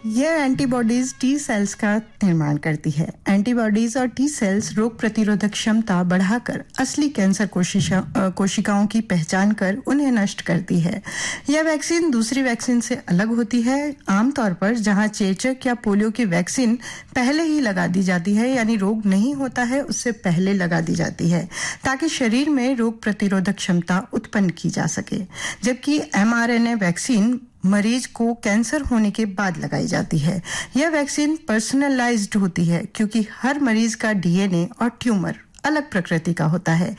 यह antibodies T cells का निर्माण करती है। एंटीबॉडीज और टी सेल्स रोग प्रतिरोधक क्षमता बढ़ाकर असली कैंसर कोशिकाओं की पहचान कर उन्हें नष्ट करती है। यह वैक्सीन दूसरी वैक्सीन से अलग होती है। आमतौर पर जहां चेचक या पोलियो की वैक्सीन पहले ही लगा दी जाती है, यानी रोग नहीं होता है उससे पहले लगा दी जाती है, ताकि शरीर में रोग प्रतिरोधक क्षमता उत्पन्न की जा सके। जबकि mRNA वैक्सीन मरीज को कैंसर होने के बाद लगाई जाती है। यह वैक्सीन पर्सनलाइज्ड होती है क्योंकि हर मरीज का डीएनए और ट्यूमर अलग प्रकृति का होता है।